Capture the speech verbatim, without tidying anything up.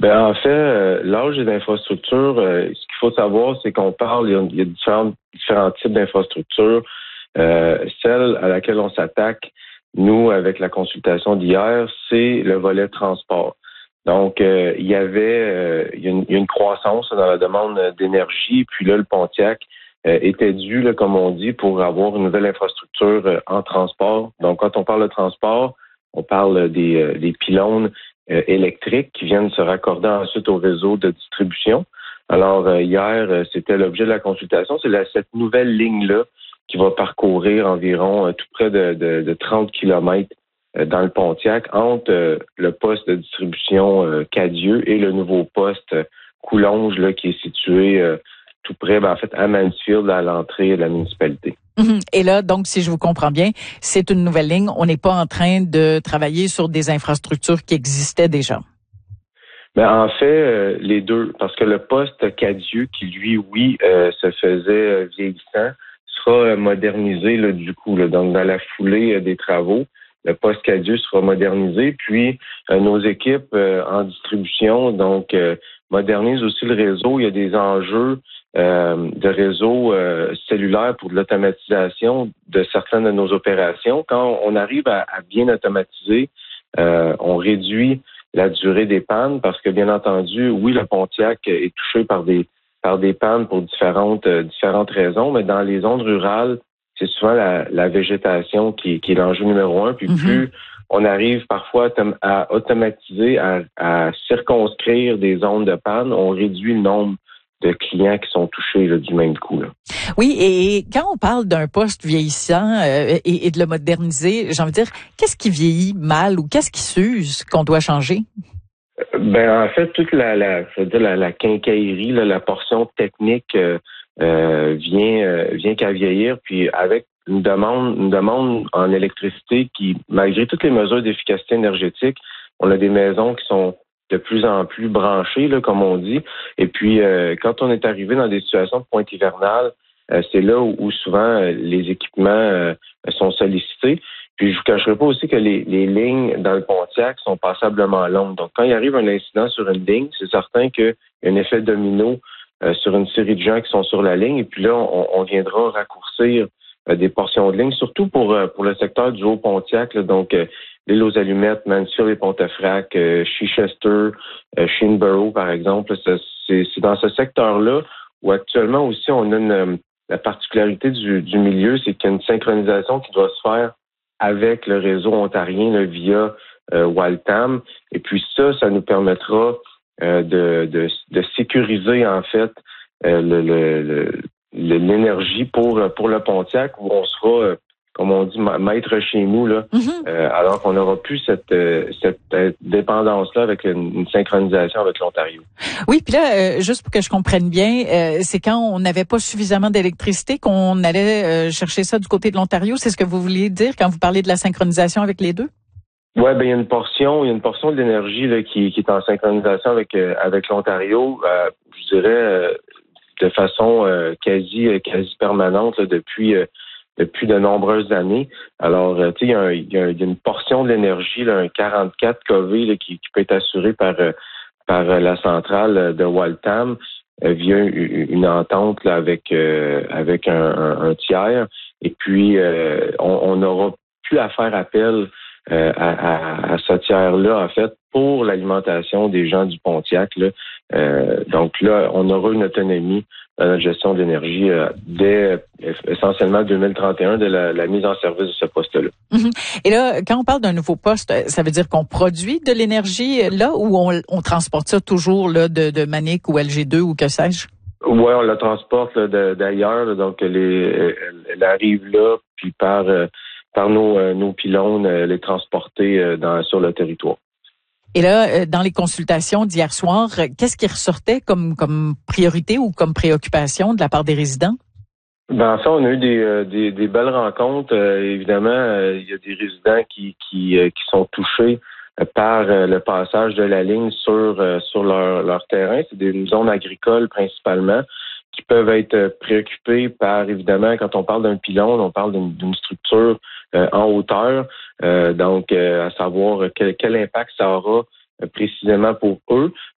Ben en fait, euh, l'âge des infrastructures, euh, ce qu'il faut savoir, c'est qu'on parle, il y a, il y a différents, différents types d'infrastructures. Euh, celle à laquelle on s'attaque, nous, avec la consultation d'hier, c'est le volet transport. Donc, euh, il y avait euh, il y a une, il y a une croissance dans la demande d'énergie, puis là, le Pontiac euh, était dû, là, comme on dit, pour avoir une nouvelle infrastructure euh, en transport. Donc, quand on parle de transport, on parle des, euh, des pylônes euh, électriques qui viennent se raccorder ensuite au réseau de distribution. Alors, euh, hier, euh, c'était l'objet de la consultation, c'est la, cette nouvelle ligne-là qui va parcourir environ euh, tout près de, de, de trente kilomètres euh, dans le Pontiac entre euh, le poste de distribution euh, Cadieux et le nouveau poste euh, Coulonge là, qui est situé euh, tout près, ben, en fait, à Mansfield, à l'entrée de la municipalité. Et là, donc, si je vous comprends bien, c'est une nouvelle ligne. On n'est pas en train de travailler sur des infrastructures qui existaient déjà. Ben, en fait, euh, les deux, parce que le poste Cadieux, qui lui, oui, euh, se faisait euh, vieillissant, sera euh, modernisé là, du coup. Là, donc, dans la foulée euh, des travaux, le poste Cadieux sera modernisé. Puis, euh, nos équipes euh, en distribution, donc, euh, modernisent aussi le réseau. Il y a des enjeux euh, de réseau euh, cellulaire pour de l'automatisation de certaines de nos opérations. Quand on arrive à, à bien automatiser, euh, on réduit la durée des pannes parce que, bien entendu, oui, le Pontiac est touché par des par des pannes pour différentes euh, différentes raisons, mais dans les zones rurales, c'est souvent la, la végétation qui, qui est l'enjeu numéro un. Puis mm-hmm. plus on arrive parfois à, à automatiser, à, à circonscrire des zones de panne, on réduit le nombre de clients qui sont touchés là, du même coup. Là. Oui, et quand on parle d'un poste vieillissant euh, et, et de le moderniser, j'ai envie de dire, qu'est-ce qui vieillit mal ou qu'est-ce qui s'use qu'on doit changer? Ben en fait, toute la, la, je veux dire, la, la quincaillerie, là, la portion technique euh, euh, vient euh, vient qu'à vieillir, puis avec une demande une demande en électricité qui, malgré toutes les mesures d'efficacité énergétique, on a des maisons qui sont de plus en plus branchées, là, comme on dit. Et puis, euh, quand on est arrivé dans des situations de pointe hivernale, euh, c'est là où, où souvent euh, les équipements euh, sont sollicités. Puis, je vous cacherai pas aussi que les, les lignes dans le Pontiac sont passablement longues. Donc, quand il arrive un incident sur une ligne, c'est certain qu'il y a un effet domino euh, sur une série de gens qui sont sur la ligne. Et puis là, on, on viendra raccourcir euh, des portions de ligne, surtout pour euh, pour le secteur du Haut-Pontiac. Là, donc, euh, l'île aux Allumettes, Mansfield et Pontefract, euh, Chichester, euh, Shinborough, par exemple. C'est, c'est dans ce secteur-là où actuellement aussi on a une, la particularité du, du milieu, c'est qu'il y a une synchronisation qui doit se faire avec le réseau ontarien là, via euh, Waltham. Et puis ça, ça nous permettra euh, de, de, de sécuriser en fait euh, le, le, le, l'énergie pour, pour le Pontiac où on sera, euh, comme on dit, maître chez nous, là, mm-hmm. euh, alors qu'on n'aura plus cette, euh, cette euh, dépendance-là avec une, une synchronisation avec l'Ontario. Oui, puis là, euh, juste pour que je comprenne bien, euh, c'est quand on n'avait pas suffisamment d'électricité qu'on allait euh, chercher ça du côté de l'Ontario. C'est ce que vous vouliez dire quand vous parlez de la synchronisation avec les deux? Ouais, ben il y a une portion, il y a une portion de l'énergie là, qui, qui est en synchronisation avec euh, avec l'Ontario. Euh, je dirais euh, de façon euh, quasi quasi permanente là, depuis euh, depuis de nombreuses années. Alors, euh, tu sais, il y, y, y a une portion de l'énergie, là, un quarante-quatre kV là, qui, qui peut être assuré par euh, par la centrale de Waltham euh, via une, une entente là, avec euh, avec un, un, un tiers. Et puis, euh, on n'aura plus à faire appel euh, à, à, à ce tiers-là, en fait, pour l'alimentation des gens du Pontiac. Là. Euh, donc là, on aura une autonomie dans notre gestion de l'énergie euh, dès essentiellement deux mille trente et un de la, la mise en service de ce poste-là. Mm-hmm. Et là, quand on parle d'un nouveau poste, ça veut dire qu'on produit de l'énergie là ou on, on transporte ça toujours là, de, de Manic ou L G deux ou que sais-je? Oui, on la transporte là, de, d'ailleurs, là, donc elle, est, elle arrive là, puis par, euh, par nos, euh, nos pylônes, elle est transportée euh, dans, sur le territoire. Et là, dans les consultations d'hier soir, qu'est-ce qui ressortait comme, comme priorité ou comme préoccupation de la part des résidents? Ben, en fait, on a eu des, euh, des, des belles rencontres. Euh, évidemment, euh, il y a des résidents qui, qui, euh, qui sont touchés euh, par euh, le passage de la ligne sur, euh, sur leur, leur terrain. C'est des zones agricoles principalement qui peuvent être préoccupés par, évidemment, quand on parle d'un pylône, on parle d'une, d'une structure euh, en hauteur. Euh, donc, euh, à savoir quel, quel impact ça aura euh, précisément pour eux.